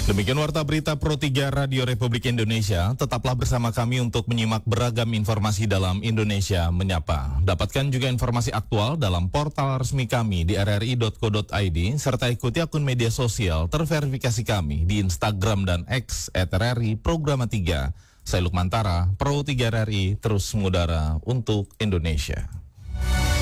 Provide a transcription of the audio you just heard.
Demikian Warta Berita Pro 3 Radio Republik Indonesia. Tetaplah bersama kami untuk menyimak beragam informasi dalam Indonesia Menyapa. Dapatkan juga informasi aktual dalam portal resmi kami di rri.co.id, serta ikuti akun media sosial terverifikasi kami di Instagram dan X @RRI Programa 3. Saya Lukmantara, Pro 3 RRI, terus mengudara untuk Indonesia.